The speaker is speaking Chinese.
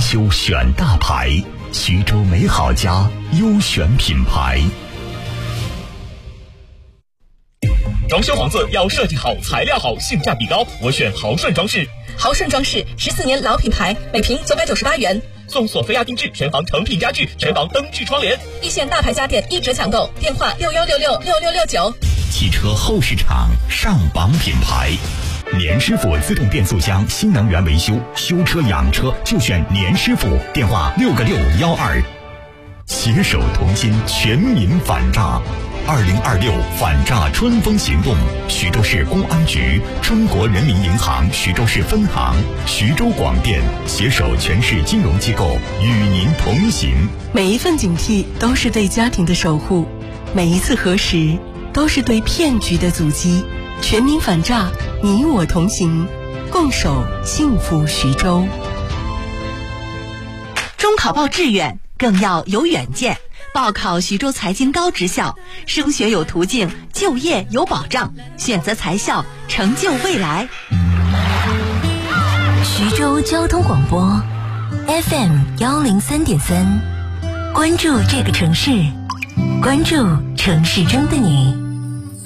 修选大牌，徐州美好家优选品牌。 装修房子要设计好、材料好、性价比高，我选豪顺装饰。 豪顺装饰14年老品牌，每平998元， 送索菲亚定制全房成品家具、全房灯具窗帘， 一线大牌家电1折抢购，电话61666669。 汽车后市场上榜品牌，年师傅自动变速箱新能源维修，修车养车就选年师傅，电话6个612。携手同心，全民反诈。2026反诈春风行动，徐州市公安局、中国人民银行徐州市分行、徐州广电携手全市金融机构与您同行。 每一份警惕都是对家庭的守护，每一次核实都是对骗局的阻击。全民反诈，你我同行，共守幸福徐州。 中考报志愿更要有远见，报考徐州财经高职校，升学有途径，就业有保障，选择财校，成就未来。 徐州交通广播 FM103.3，关注这个城市，关注城市中的你。